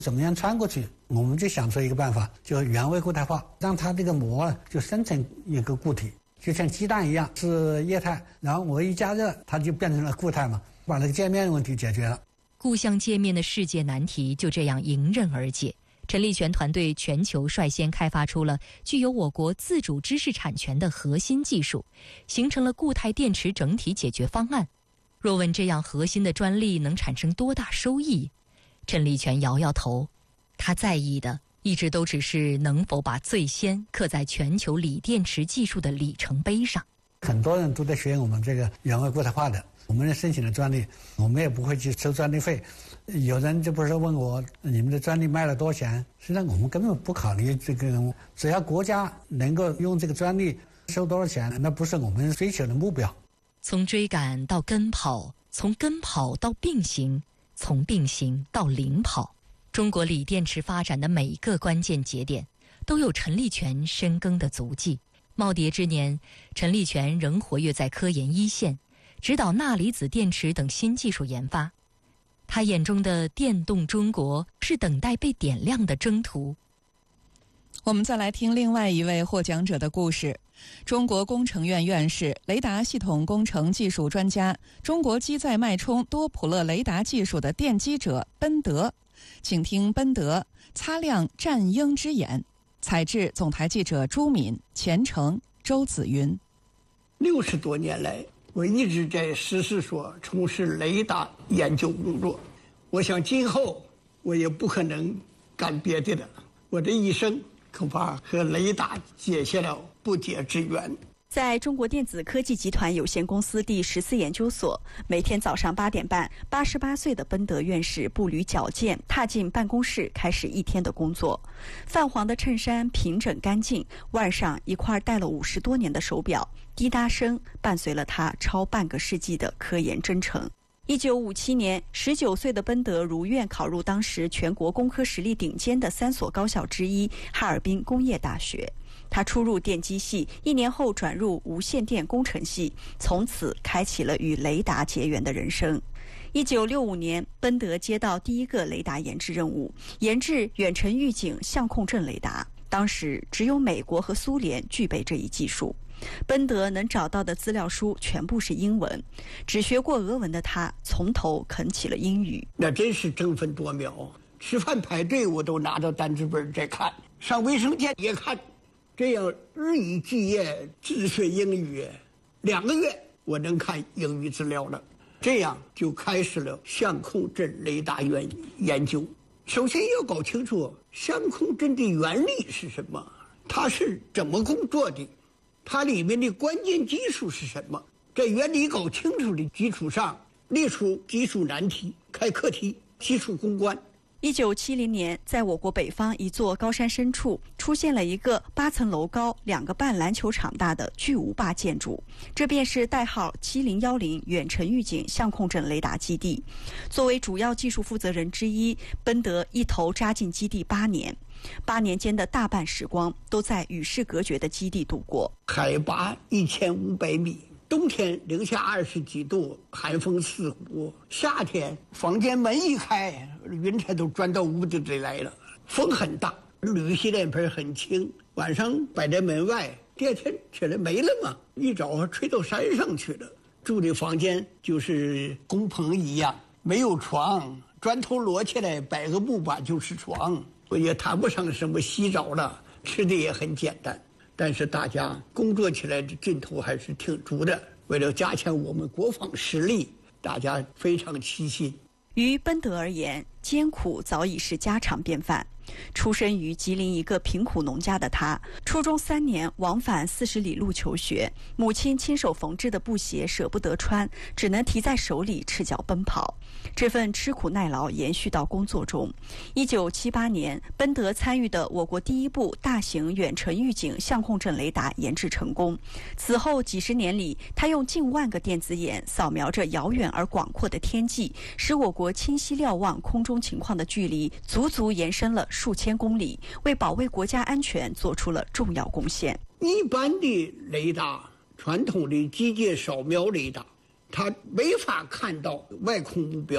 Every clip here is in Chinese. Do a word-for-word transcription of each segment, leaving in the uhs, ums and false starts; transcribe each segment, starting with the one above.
怎么样穿过去？我们就想出一个办法，就原位固态化，让它这个膜就生成一个固体，就像鸡蛋一样是液态，然后我一加热，它就变成了固态嘛，把那个界面问题解决了。 固相界面的世界难题就这样迎刃而解。陈立全团队全球率先开发出了具有我国自主知识产权的核心技术，形成了固态电池整体解决方案。若问这样核心的专利能产生多大收益，陈立全摇摇头，他在意的一直都只是能否把最先刻在全球锂电池技术的里程碑上。 很多人都在学我们这个原位固态化的，我们申请了专利，我们也不会去收专利费。有人就不是问我你们的专利卖了多少钱，实际上我们根本不考虑这个，只要国家能够用这个专利收多少钱，那不是我们追求的目标。 从追赶到跟跑，从跟跑到并行，从并行到领跑，中国锂电池发展的每一个关键节点都有陈立全深耕的足迹。耄耋之年，陈立全仍活跃在科研一线，指导钠离子电池等新技术研发。他眼中的电动中国是等待被点亮的征途。 我们再来听另外一位获奖者的故事。中国工程院院士、雷达系统工程技术专家、中国机载脉冲多普勒雷达技术的奠基者奔德，请听奔德擦亮战鹰之眼。采制总台记者朱敏、钱成、周子云。 六十多年来，我一直在实事所从事雷达研究工作。我想今后我也不可能干别的了，我的一生恐怕和雷达结下了不解之缘。 在中国电子科技集团有限公司第十四研究所，每天早上八点半，八十八岁的奔德院士步履矫健，踏进办公室，开始一天的工作。泛黄的衬衫平整干净，腕上一块戴了五十多年的手表，滴答声伴随了他超半个世纪的科研征程。一九五七年，十九岁的奔德如愿考入当时全国工科实力顶尖的三所高校之一哈尔滨工业大学。他初入电机系，一年后转入无线电工程系，从此开启了与雷达结缘的人生。一九六五年，奔德接到第一个雷达研制任务，研制远程预警相控阵雷达。当时只有美国和苏联具备这一技术。奔德能找到的资料书全部是英文，只学过俄文的他从头啃起了英语。 那真是争分夺秒，吃饭排队我都拿着单词本在看，上卫生间也看，这样日以继夜自学英语，两个月我能看英语资料了。这样就开始了相控阵雷达原研究。首先要搞清楚相控阵的原理是什么，它是怎么工作的，它里面的关键技术是什么。在原理搞清楚的基础上，列出技术难题，开课题，技术攻关。 一九七零年，在我国北方一座高山深处，出现了一个八层楼高、两个半篮球场大的巨无霸建筑，这便是代号七零一零远程预警相控阵雷达基地。作为主要技术负责人之一，奔德一头扎进基地八年，八年间的大半时光都在与世隔绝的基地度过。 海拔一千五百米。冬天零下二十几度，寒风刺骨；夏天房间门一开，云彩都钻到屋子里来了，风很大，铝洗脸盆很轻，晚上摆在门外，第二天起来没了嘛，一早吹到山上去了。住的房间就是工棚一样，没有床，砖头摞起来摆个木板就是床，我也谈不上什么洗澡了，吃的也很简单。但是大家工作起来的劲头还是挺足的，为了加强我们国防实力，大家非常齐心。 于奔德而言，艰苦早已是家常便饭。出身于吉林一个贫苦农家的他，初中三年往返四十里路求学，母亲亲手缝制的布鞋舍不得穿，只能提在手里赤脚奔跑。这份吃苦耐劳延续到工作中。一九七八年，奔德参与的我国第一部大型远程预警相控阵雷达研制成功。此后几十年里，他用近万个电子眼扫描着遥远而广阔的天际，使我国清晰瞭望空中情况的距离足足延伸了数千公里，为保卫国家安全做出了重要贡献。 一般的雷达，传统的机械扫描雷达，它没法看到外空目标，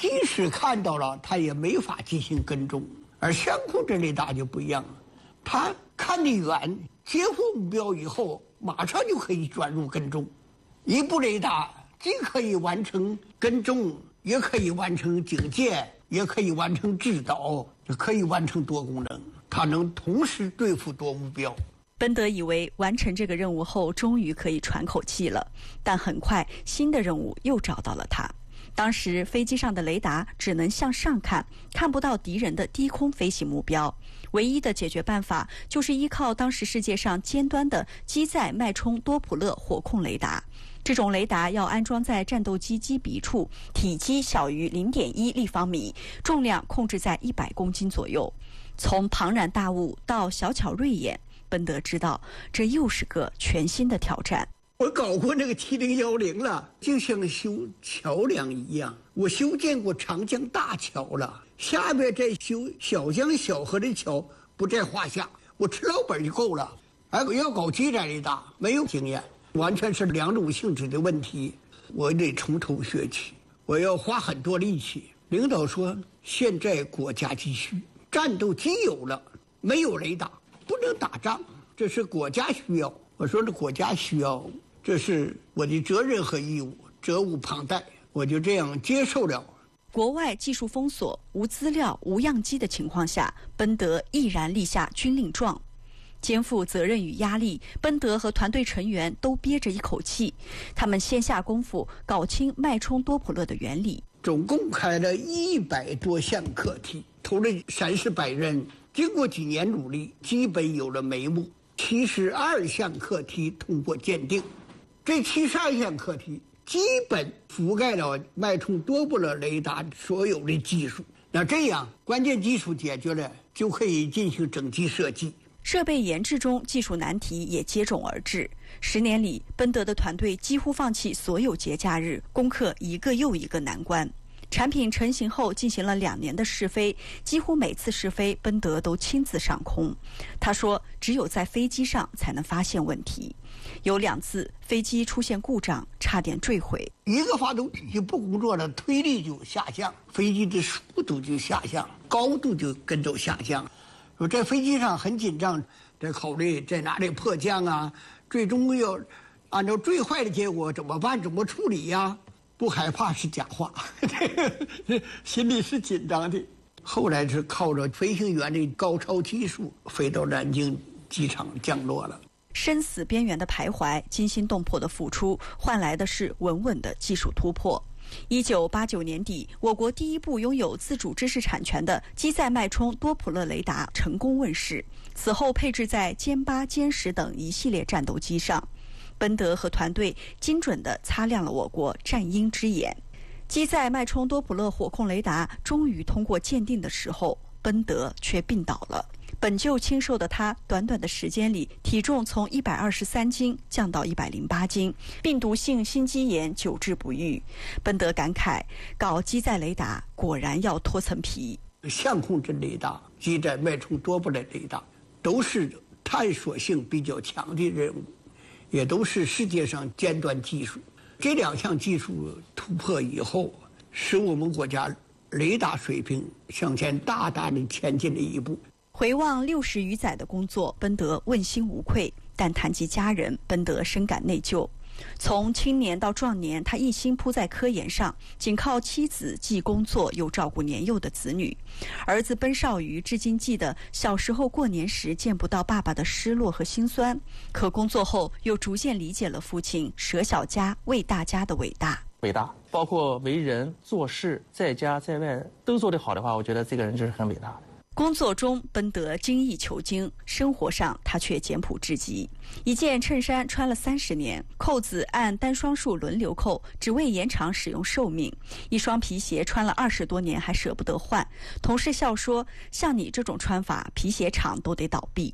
即使看到了，他也没法进行跟踪。而相控阵雷达就不一样了，他看得远，接获目标以后，马上就可以转入跟踪。一部雷达既可以完成跟踪，也可以完成警戒，也可以完成制导，也可以完成多功能，它能同时对付多目标。 奔德以为完成这个任务后，终于可以喘口气了，但很快新的任务又找到了他。当时飞机上的雷达只能向上看，看不到敌人的低空飞行目标。唯一的解决办法就是依靠当时世界上尖端的机载脉冲多普勒火控雷达。这种雷达要安装在战斗机机鼻处，体积小于 零点一立方米，重量控制在一百公斤左右。从庞然大物到小巧锐眼，奔德知道这又是个全新的挑战。 我搞过那个七零一零了，就像修桥梁一样。我修建过长江大桥了，下面再修小江小河的桥不在话下。我吃老本就够了。还要搞机载雷达，没有经验，完全是两种性质的问题。我得从头学起，我要花很多力气。领导说，现在国家急需，战斗机有了，没有雷达不能打仗，这是国家需要。我说这国家需要，这是我的责任和义务，责无旁贷。我就这样接受了。 国外技术封锁、无资料、无样机的情况下，奔德毅然立下军令状。肩负责任与压力，奔德和团队成员都憋着一口气。他们先下功夫搞清脉冲多普勒的原理。 总共开了一百多项课题，投了三四百人。经过几年努力，基本有了眉目。七十二项课题通过鉴定，这七十二项课题基本覆盖了脉冲多普勒雷达所有的技术。那这样关键技术解决了，就可以进行整机设计。 设备研制中，技术难题也接踵而至。十年里，奔德的团队几乎放弃所有节假日，攻克一个又一个难关。产品成型后，进行了两年的试飞，几乎每次试飞，奔德都亲自上空。他说，只有在飞机上才能发现问题。有两次飞机出现故障，差点坠毁。 一个发动机就不工作了，推力就下降，飞机的速度就下降，高度就跟着下降。说在飞机上很紧张，在考虑在哪里迫降啊，最终要按照最坏的结果怎么办，怎么处理呀？不害怕是假话，心里是紧张的。后来是靠着飞行员的高超技术飞到南京机场降落了。 生死边缘的徘徊，惊心动魄的付出，换来的是稳稳的技术突破。一九八九年底，我国第一部拥有自主知识产权的机载脉冲多普勒雷达成功问世，此后配置在歼八、歼十等一系列战斗机上。奔德和团队精准地擦亮了我国战鹰之眼。机载脉冲多普勒火控雷达终于通过鉴定的时候，奔德却病倒了。本就清瘦的他，短短的时间里，体重从一百二十三斤降到一百零八斤，病毒性心肌炎久治不愈。奔德感慨，搞机载雷达果然要脱层皮。 相控阵雷达、机载脉冲多普勒雷达都是探索性比较强的任务，也都是世界上尖端技术。这两项技术突破以后，使我们国家雷达水平向前大大的前进了一步。 回望六十余载的工作，奔德问心无愧，但谈及家人，奔德深感内疚。从青年到壮年，他一心扑在科研上，仅靠妻子既工作又照顾年幼的子女。儿子奔少瑜至今记得小时候过年时见不到爸爸的失落和心酸，可工作后又逐渐理解了父亲舍小家为大家的伟大。 伟大，包括为人做事，在家在外都做得好的话，我觉得这个人就是很伟大的。 工作中，奔德精益求精；生活上，他却简朴至极。一件衬衫穿了三十年，扣子按单双数轮流扣，只为延长使用寿命；一双皮鞋穿了二十多年，还舍不得换。同事笑说：“像你这种穿法，皮鞋厂都得倒闭。”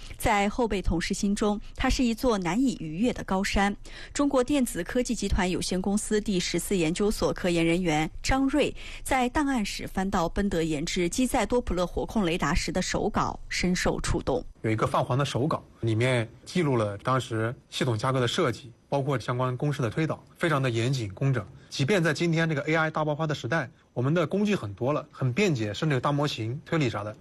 在后辈同事心中，它是一座难以逾越的高山。中国电子科技集团有限公司第十四研究所科研人员张瑞在档案室翻到奔德研制机载多普勒火控雷达时的手稿，深受触动。 有一个泛黄的手稿，里面记录了当时系统架构的设计，包括相关公式的推导，非常的严谨工整。即便在今天这个 A I 大爆发的时代，我们的工具很多了，很便捷，甚至有大模型、推理啥的，